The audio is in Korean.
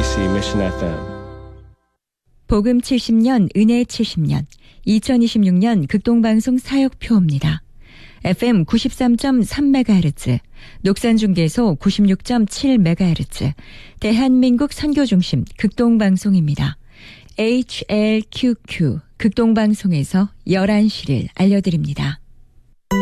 KBC Mission FM. 복음 70년, 은혜 70년, 2026년 극동방송 사역표입니다. FM 93.3MHz, 녹산중계소 96.7MHz, 대한민국 선교중심 극동방송입니다. HLQQ 극동방송에서 11시를 알려드립니다.